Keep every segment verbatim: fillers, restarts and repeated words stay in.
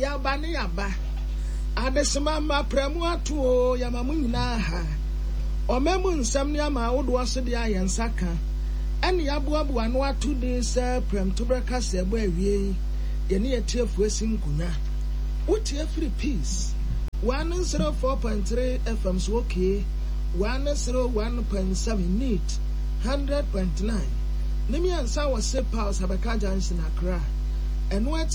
yaba ne yaba adesema ma premu atu yamamu nyina ha omemu nsam ne ama wodo ase de ayensaka ene yaboabo anu atu de se prem to breka se bo awie ye ne yetiefu asinkunya utie free peace one oh four point three F M so okay one oh one point seven neat one hundred point nine nimi ansa was say pause Habaka Junction Accra and what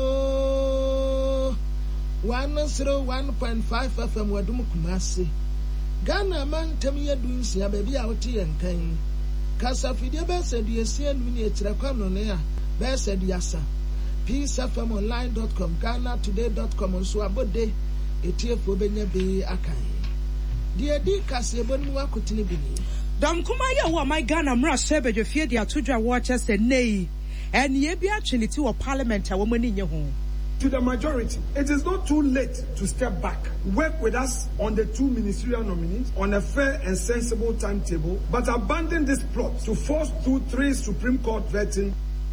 hello one oh one point five F M Wadum Kumasi Ghana man temi yadu nsia baby a wote yenkan kasa fidie be said yesie nmi e kire kwano ne a be said yasa peace f m online dot com ghana today dot com so abode etiefo benya be akan die di kase bonu akotine bini dam kuma ya wo my Ghana mra sebejo fie dia todwa watches the nei en ye bi actually ti wo parliament a wo mani nye ho. To the majority, it is not too late to step back. Work with us on the two ministerial nominees on a fair and sensible timetable, but abandon this plot to force through three Supreme Court vetting.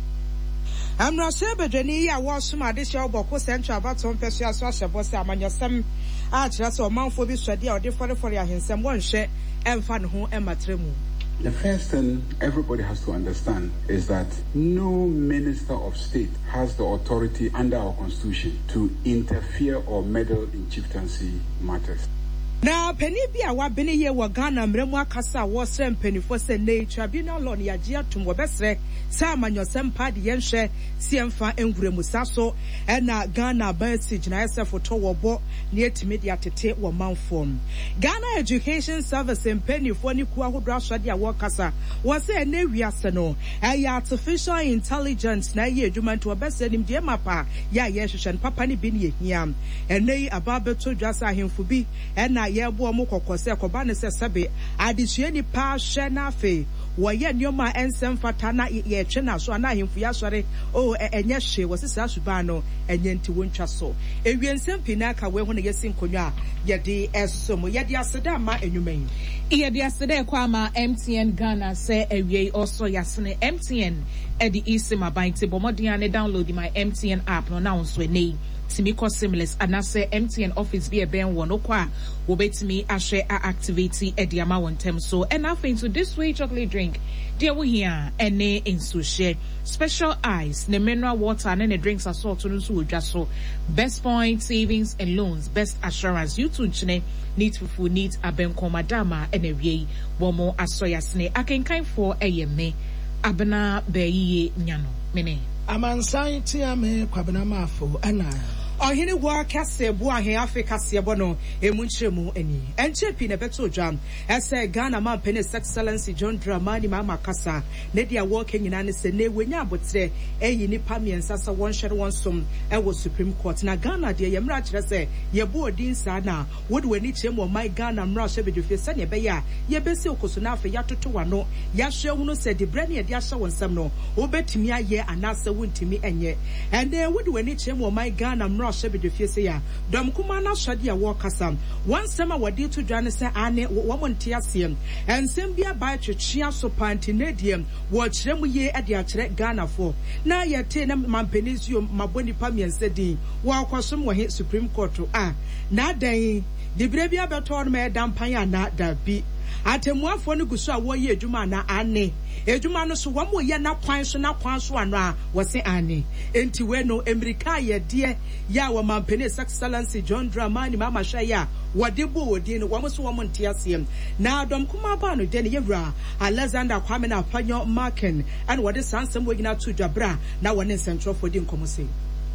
Amra sebedeni ya wo suma de sha oboko central baton pesu aso asebo se amanyosem a kira se o manfo bi swade a ode fore fore ahensem won hwe emfa ne ho ematremu. The first thing everybody has to understand is that no minister of state has the authority under our constitution to interfere or meddle in chieftaincy matters. Na penny bi a wa bene ye wa Ghana mremu akasa wo sre mpanifo se nei tribunal law ne yagye atum wo besre sa amanyosem padi yenhwe siemfa enguremu saso e na Ghana basage na yesefo to wo bo ne etimi de atete wo manfom Ghana Education Service mpanifo ni ku ahodo asode a wo kasa wo se na wiase no e artificial intelligence na ye adwuma nto wo besre nim de mapa ya ye hwehwe papa ne bi ne yehia enei ababeto dwasa ahemfo bi e na yebo mo kokose koba ne se sebe adisue ni pa hwe na afi wo ye nyoma ensem fata na ye twe na so na ahemfu ya sore o enye hwe wo sisa suba no enye nti wontwa so ewiensem pina ka we ho ne yesi nkonwa ye de esom ye de aseda ma enwuman ye de aseda kwa ma M T N Ghana se ewie also yasene M T N e di isima bainte bomodian ne download my M T N app no na onso enei Timiko Seamless anase M T N office be a ben one okwa wobetimi ahwe a activity e dia ma wontem so and now into this way chocolate drink dear we here ene insu share special ice ne mineral water and ne drinks assault no so odwa so best point savings and loans best assurance you to chine need fufu need abenko madama ene wie bomo asoyasne akenkan for eyeme abena beyiye nyano mene amansan ti ame kwabena mafo ana ohene wa kase bu ahe Africa se bono emunchiremu ani enchepi ne beto dwam ese Ghana man pen excellency John Dramani mama kasa ne dia wo kenyina ne se ne wenya abotre eyi ni pamiensa sa won hwere won som e wo Supreme Court na Ghana de yemra kire se ye bo odin sa na wode wani chemu my Ghana mra hwe bedofie se ne be ya ye besi okoso na afa ya toto wano ya hwe hunu se de brane ye de ahye won sam no obetimi aye anase wontimi enye ende wode wani chemu my Ghana mra Shebedefie se ya dom kuma na hwade a wo kasam wansem a wade to dwane se ane wo monte asem ensem bia ba twetwea so pantinedium wo kiremu ye ade a kire Ghana fo na yete na mampenizio maboni pamiense din wo akosom wo he Supreme Court a na dan dibire bia beto no me dampan ya na da bi atemuafo no guso a wo ye adwuma na ane edwuma no so wamo ye na kwan so na kwan so ano a wo se ane enti we no America ye de ya wa mampene excellency John Dramani mama hwa ya wode bo wodi no wamo so wamo ntiasem na adom kuma ba no de ne yewra Alexander Kwame na Panyo Marken and wode sansem wogina to dwabra na wone central for di nkomose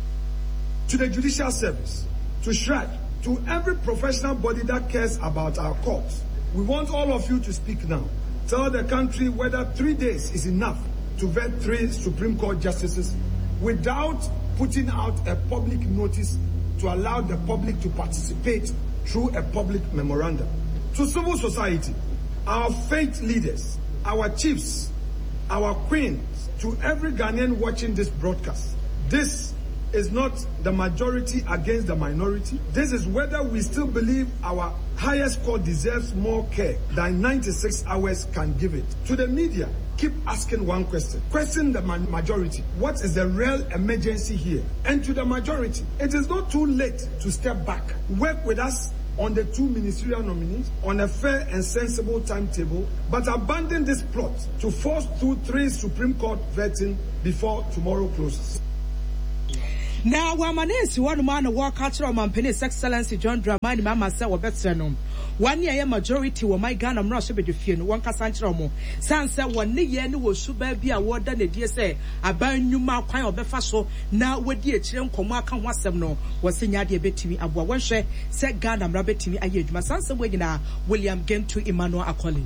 to the judicial service, to S H R A D, to every professional body that cares about our courts. We want all of you to speak now. Tell the country whether three days is enough to vet three Supreme Court justices without putting out a public notice to allow the public to participate through a public memorandum. To civil society, our faith leaders, our chiefs, our queens, to every Ghanaian watching this broadcast, this is not the majority against the minority. This is whether we still believe our highest court deserves more care than ninety-six hours can give it. To the media, keep asking one question. Question the ma- majority. What is the real emergency here? And to the majority, it is not too late to step back. Work with us on the two ministerial nominees on a fair and sensible timetable, but abandon this plot to force through three Supreme Court vetting before tomorrow closes. Now, Wamanesi, one man, a war catcher of Mampennis Excellency John Dramani Mama said, Betsenum. One year majority were my gun, I'm not sure the few, one Cassantromo. Sansa, one year was super be a word than a dear say, a burn you mark kind of befaso, now with dear children, Comaka was some no, was in Yadia Betty, a one share, said gun and rabbit to me, I used my son's Wigina, William Game to Emmanuel Acoli.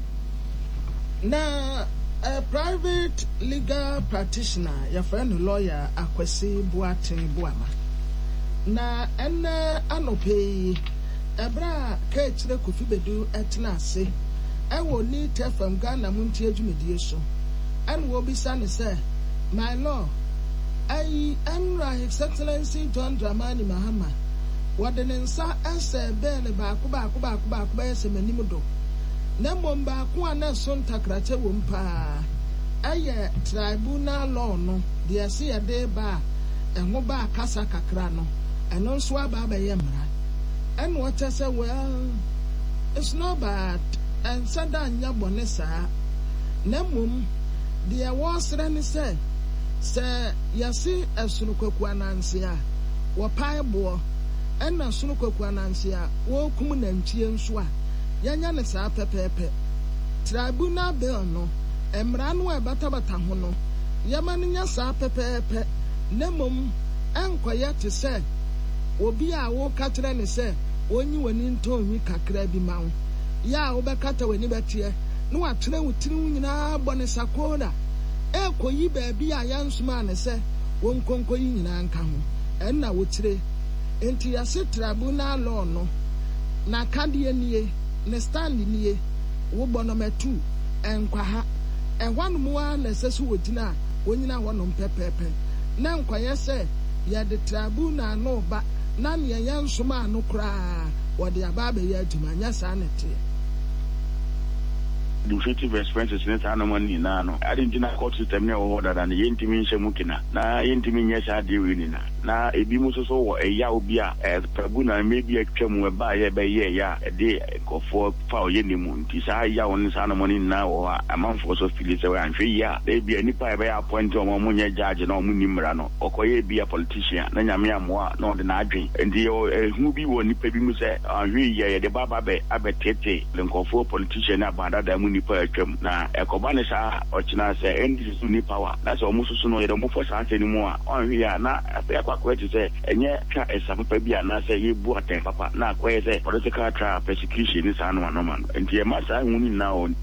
Now, a private legal practitioner, your friend lawyer, Akwesi Boateng Boama. Na ene anope ebra ka chire Kofi Bedu etna ase e wo ni tefam Ghana muntie adwumedie so an wo bisa ne say my law ai Emra His Excellency John Dramani Mahama wode ne nsa ese bele ba ko ba ko ba ko ba ko ba ese manim do na momba ko ana so ntakrache wo mpa aye tribunal law no de ase ye de ba enwo ba kasa kakra no eno so aba ba ye mra and what I say, well, it's not bad and said that Yabonesa Nemum the awards ran say say yasi a sunukwanansia wa paibo and a sunukwanansia wo kumun and chiensua Yanyan sa pepepe tribunal bill no emranwa batabata hono Yamania sa pepepe Nemum and quiet to say obi a wo katre ne se onyi wani ntonwi kakra bi ma wo ya wo bekata wani betie no atere wutiri nyina bone sakora e koyi ba bi a yansuma ne se won konkoyi nyina nka ho enna wotire enti ya se tribunal law no na kadie nie ne stand nie wo bono metu enkwa ha e hwanu mu a na sesu wodina wonyina wono pepepe na nkwaye se ya de tribunal no ba na ne yan soma no kra wode aba ba ya adwuma nya sa nete the effective expenses in Sanamani Nano. I didn't know court system near order than the Yentimin Shemukina. Na Yentimin yes, I do winina. Na a bimuso a yaubia as Prabuna maybe a chum by a bay ya a day go for foul yenimun. Tisa ya on Sanamani now or a month or so Phyllis away and three ya. They be any pie by a point of Momunia judge and Munimrano or Koye be a politician. Nanyamia moa, not an adri. And the who be one Pebimuse, and we ya the Baba Abetete, then go for politician about that. Na ekobane sa ochina se endi su ni power na so musu su no ye mo for san anymore on hia na ape akwa kweti se enye ka esapepa bia na se ye bu aten papa na akwa se political trial persecution ni sa no man enti e ma sa huni na on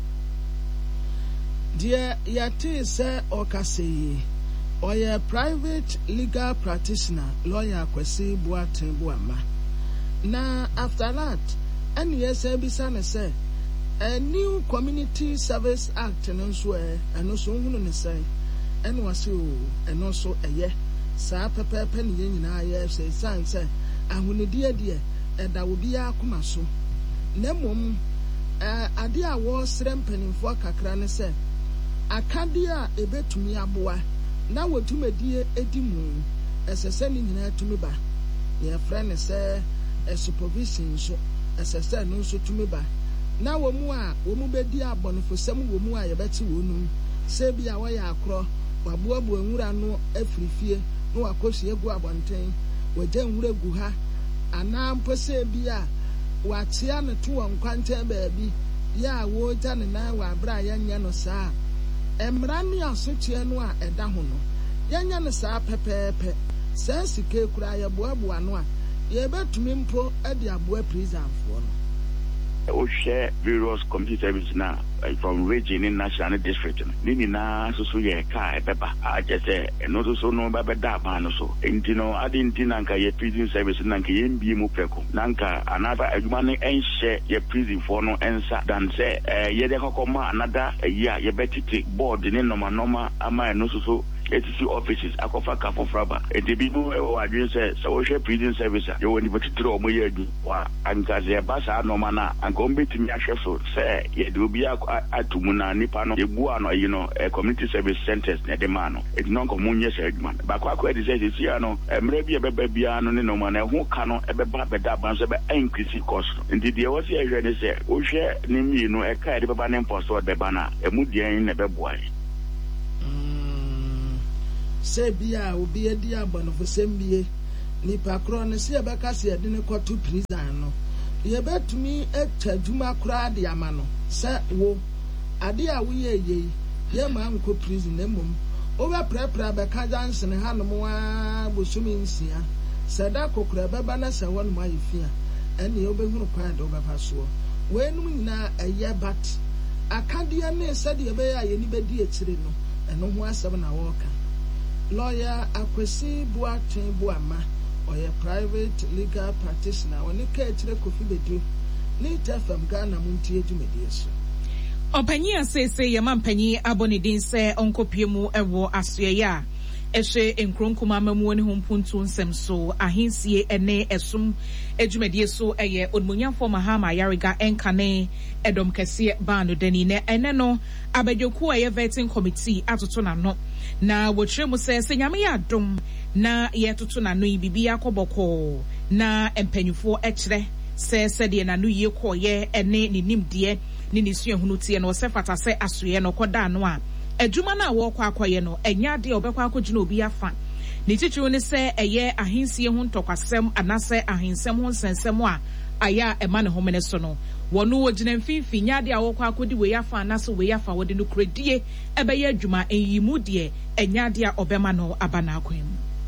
dia yate se okase oye private legal practitioner lawyer Kwesi Boateng Boama na after that any yes bisa na se a new Community Service Act and also and also who say and was you and also a year sa pepe penny in I say sign say and when dear dear and that will be a kumaso nemum a dear was ramping for Kakrane say a candia a bit to me aboa now what to me dear edimu as a sending to me ba your friend say a supervision so as I said no so to me ba na wo mu a wo mu bedi abonefosam wo mu a yebeti wo num se bia wo ya akro waboabu nwura no afirifie no wakosie gu abonten waje nwura gu ha ana mpose bia watia ne to wankwanten baabi ya wo ta ne na wa bra ya nya no saa emra ne asotie no a eda ho no ya nya no saa pepepe saa sike kura ya boabu ano a yebetumi mpo ade aboa prison fo no we share various community services now uh, from region in national district. Nini na so so ye kai beba. I just say no so so no baba da ba no so. Enti no adinti nanka ye prison service nanka ye mbi mu preko. Nanka another adwuma ne enhye ye prison for no ensa than say uh, ye de kokoma another uh, year ye betiti board ne normal normal ama no so so eighty offices akofa kafo fraba e de bi mu e wo adwen se se wo hwe prison service a wo ni betitire o mo ye adu wa ankaze e ba sa no ma na anka o betimi ahwe so se ye de obi atumu na nipa no ye bu ano yi no community service centers ne de ma no e di non ko munye se adwuma ba kwa kwa de se se ya no emre bi e beba bia no ne no ma na ho ka no e beba beda ban so be increase cost ndi de wo se e hwe ne se wo hwe ni mi no e ka de beba ne impost de bana e mu de ne be boai mm se bia obi edi abono fo sembie nipa kro ne se be ka se de ne koto prison no ye betumi etaduma kra de ama no se wo ade a wo ye ye ye ma nko prison ne mum o be prepare be ka jansen hanom wa bosumi nsia se da kokra be ba na se won ma yefia ene o be hunu kwa de o be paso we num nyina eye bat akadia ne se de be ya ye ni be di etire no eno ho asem na wo ka lawyer Akwesi Boateng Boama or a private legal practitioner when you catch the coffee bedu need from Ghana Munti Mediation. Opanya say say Yaman Penny Abonidin say Uncle Piemu Ewo Asya Eshe Enkronkuma Mamoni Humpuntun Semso Ahinsie Ene Esum Ejumedieso Eye Odmunya for Mahama Yariga Enkane Edom Kesi Bano Denine Eneno Abejoku Eye Vetting Committee Atotona no na wotremu se senyame ya dom na yetutu na no bibia koboko na empanyufo ekire se se de na no ye koye ene ni nimde ni ni suahunu tie no se fata se asoye no koda no a adwuma na wo kwa akoye no enya de obekwa akogina obi afa ni titru ne se eye ahensie ho ntokwasem anase ahensem ho nsensem a aya ema ne homene so no wonu wogina mfimfi nyade a wokwa akodi we yafa anase we yafa wode no kredie ebeye adwuma enyimu de enyade a obema no abana akwem.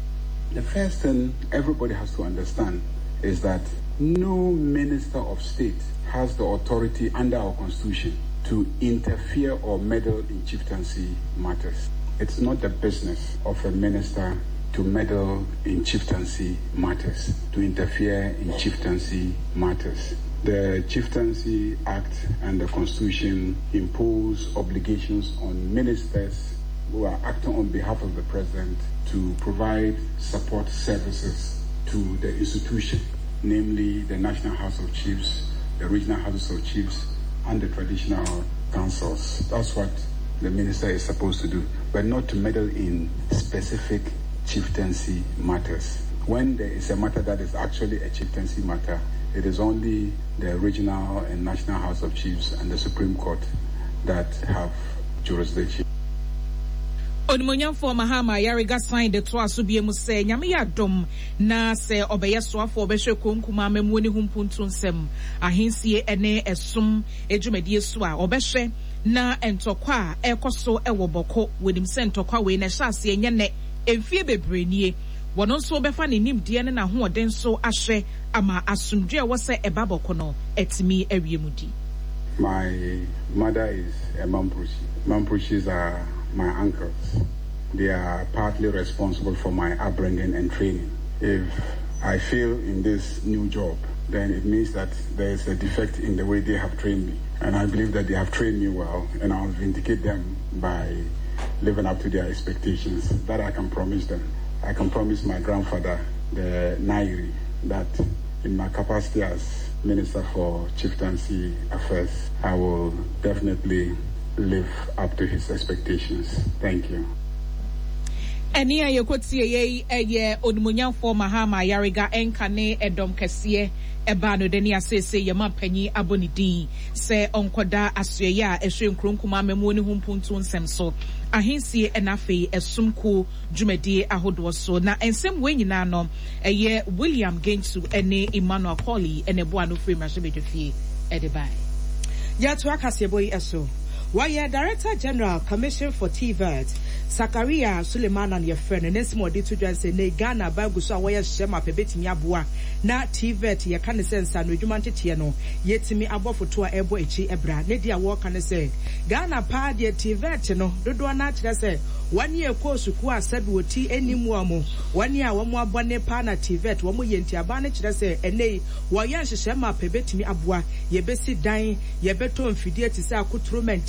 The first thing everybody has to understand is that no minister of state has the authority under our constitution to interfere or meddle in chieftaincy matters. It's not the business of a minister to meddle in chieftaincy matters, to interfere in chieftaincy matters. The Chieftaincy Act and the Constitution impose obligations on ministers who are acting on behalf of the President to provide support services to the institution, namely the National House of Chiefs, the Regional Houses of Chiefs, and the traditional councils. That's what the minister is supposed to do, but not to meddle in specific chieftaincy matters. When there is a matter that is actually a chieftaincy matter, it is only the Regional and National House of Chiefs and the Supreme Court that have jurisdiction. Onimonyam for Mahama Yariga signed the twasu biemu se nyame ya dom na se obeye soafo obehwe konkuma memwoni humpuntun sem ahensie ene esum ejumedie so a obehwe na entokwa ekoso ewo boko wedim se ntokwa we na hyase enye ne emfie bebrenie wono nso befa ne nimdie ne na ho oden so ahwe ama asumdwe wo se eba boko no etimi awiemudi. My mother is a Mampushi. Mampushis are my uncles. They are partly responsible for my upbringing and training. If I fail in this new job, then it means that there is a defect in the way they have trained me. And I believe that they have trained me well, and I'll vindicate them by living up to their expectations. That I can promise them. I can promise my grandfather, the Nairi, that in my capacity as Minister for Chieftaincy Affairs, I will definitely live up to his expectations. Thank you. Eni ayokotie ye eye Onimonyam for Mahama Yariga enkane edom kese eba no deni asese yema panyi abonidin se onkoda asoye a ehwe nkronkuma memoni humpuntu nsemso ahensie enafe esumku dwumadi ahodo so na ensem we nyina no eye William Gentu ene Emmanuel Colley ene boa no free mashebedefie edibai ya to akaseboyi eso why Director General Commission for T V E T Sakaria Suleiman and your friend and Nesmo de to say ne Ghana Bagu so why shema pebetimi aboa na T V E T ye kan sense and redumante tie no yetimi abofo to ebo echi ebra ne dia wo kan say Ghana pa de T V E T no dodo na kire say one year course ku asabi woti animu amu one year wo mo abone pa na T V E T wo mo yenti aba ne kire say enei wo ye nhyehyema pebetimi aboa ye besi dan ye beto mfidie ti say akutromenti a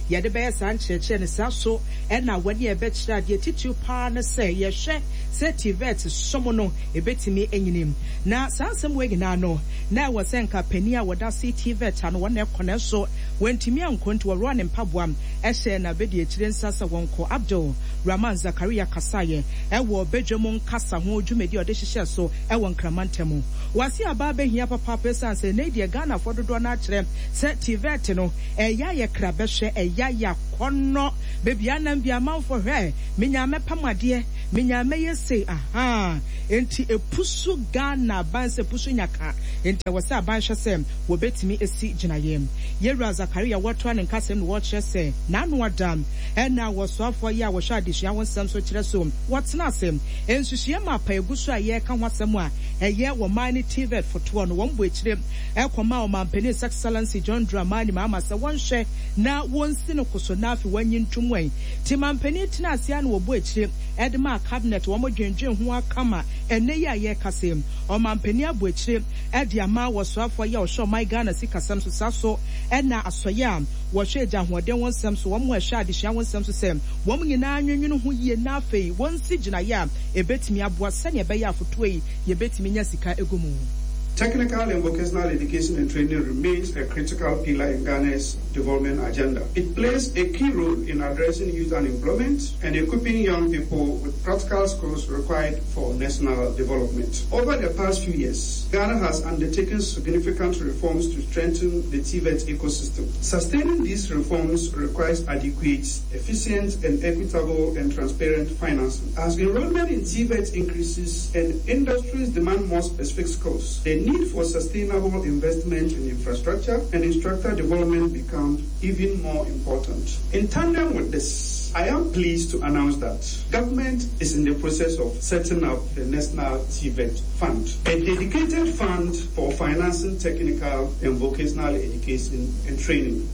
yɛde bɛyɛ saa nkyerɛkyerɛ ne saa so ɛna wɔne ɛbɛkyerɛ adeɛ titiw paa ne sɛ yɛhwɛ sɛ TVET som no ɛbɛtumi anyinim na saa nsɛm wɔ nyinaa no na ɛwɔ sɛ nka pani a wɔda se TVET ano wɔn ɛkɔ ne so wɔntumi ankɔ nti wɔroa ne mpaboam ɛhyɛ na bɛdi akyire nsa sɛ wɔnkɔ Abdul Rahman Zakaria kasaye ɛwɔ bedwam nkasa ho dwumadi ɔde hyehyɛ so ɛwɔ nkramantam wasi aba behia papa pesan sɛ ne die Ghana fo dodo na kyerɛ sɛ TVET no ɛya yɛ krabɛhwɛ ɛya yɛ kɔnɔ bebia nam bia manfo hwɛ menya mepamade menya meyɛ sei aha enti epusu Ghana banse pusu nyaka enti wɔsɛ abanhwɛ sɛ wɔbetimi esi gyinayem Yewura Zakaria wɔtoa ne nkasɛm no wɔkyerɛ sɛ nanu adam ɛna wɔsoafo yɛ a wɔhwɛ adesua wɔn nsɛm so kyerɛ so wɔtena asɛm ensusuɛ ma pa egu so a yɛ ka ho asɛm a ɛyɛ wɔ man ne TVET fotoɔ no wɔn bɔ akyire ɛkɔma ɔmampani His Excellency John Dramani Mahama sɛ wɔnhwɛ na wɔnsi no koso na afi wɔnyi ntomwɛn ti mampani tena asia no wɔbɔ akyire ɛde ma cabinet wɔn dwendwen ho akama ɛnɛ yi a yɛ kasɛm ɔmampani abɔ akyire ɛde ama wɔsoafo yɛ ɔhwɛ ɔman Ghana si kasɛm so sa so ɛna asɔyɛ a wɔhwɛ agya hoɔden wɔn nsɛm so wɔn ɛhwɛ adesua wɔn nsɛm so sɛ wɔn nyinaa nwinwin ho yie na afei wɔn si gyinayɛ a ebetumi aboa sɛnea ɛbɛyɛ afotoɔ yi yɛbetumi nya sika egu mu. Technical and vocational education and training remains a critical pillar in Ghana's development agenda. It plays a key role in addressing youth unemployment and equipping young people with practical skills required for national development. Over the past few years, Ghana has undertaken significant reforms to strengthen the TVET ecosystem. Sustaining these reforms requires adequate, efficient, and equitable and transparent financing. As enrollment in TVET increases and industries demand more specific skills, the need for sustainable investment in infrastructure and instructor development becomes even more important. In tandem with this, I am pleased to announce that government is in the process of setting up the National TVET Fund, a dedicated fund for financing technical and vocational education and training.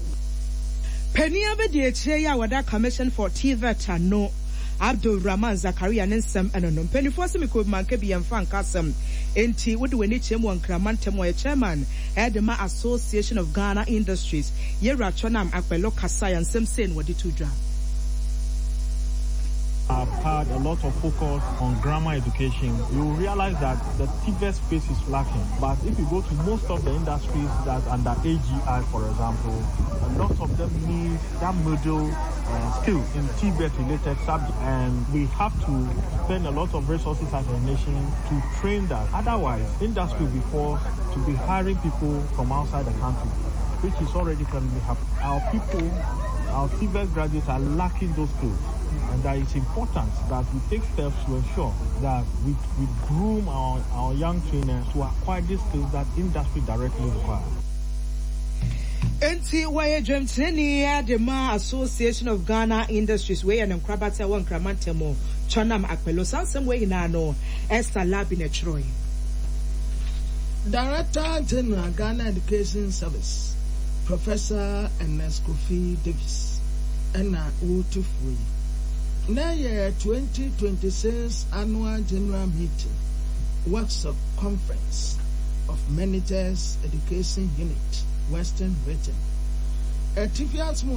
Penia be the chair wada commission for TVET ano Abdul Rahman Zakaria Nensem and no penny for some equipment can be and fan casam. Enti would we need him one Kramantemoy chairman, Edema Association of Ghana Industries, Yera Chonam Akpelo Kasai and Simpson were the two jam. I've had a lot of focus on grammar education. You will realize that the TVET space is lacking. But if you go to most of the industries that under A G I, for example, a lot of them need that middle uh, skill in TVET related subjects. And we have to spend a lot of resources as a nation to train that. Otherwise, industry will be forced to be hiring people from outside the country, which is already currently happening. Our people, our TVET graduates are lacking those skills. And that it's important that we take steps to ensure that we, we groom our, our young trainers to acquire these skills that industry directly requires. Enti waye Jemteni Adema Association of Ghana Industries way and Krabata one Kramantemo Chonam Akpelo Sansem way nano Esther Labine Troy. Director General Ghana Education Service Professor Ernest Kofi Davis Enna Utufui. Now, year twenty twenty-six annual general meeting, workshop conference of Managers Education Unit, Western Region. A T V